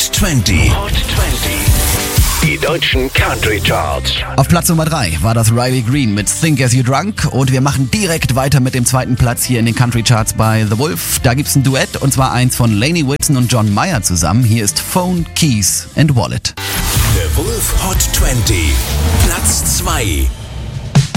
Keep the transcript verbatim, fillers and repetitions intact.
zwanzig. Hot zwanzig. Die deutschen Country Charts. Auf Platz Nummer drei war das Riley Green mit Think As You Drunk und wir machen direkt weiter mit dem zweiten Platz hier in den Country Charts bei The Wolf. Da gibt's ein Duett und zwar eins von Lainey Wilson und John Mayer zusammen. Hier ist Phone, Keys and Wallet. The Wolf Hot zwanzig. Platz zwei.